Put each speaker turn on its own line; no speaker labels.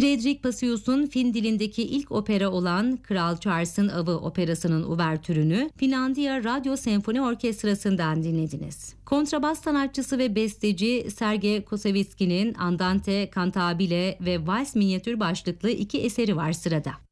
Cedric Pacius'un Fin dilindeki ilk opera olan Kral Charles'ın Avı operasının uvertürünü Finlandiya Radyo Senfoni Orkestrası'ndan dinlediniz. Kontrabas sanatçısı ve besteci Sergei Kossevski'nin Andante Cantabile ve Vals Minyatür başlıklı iki eseri var sırada.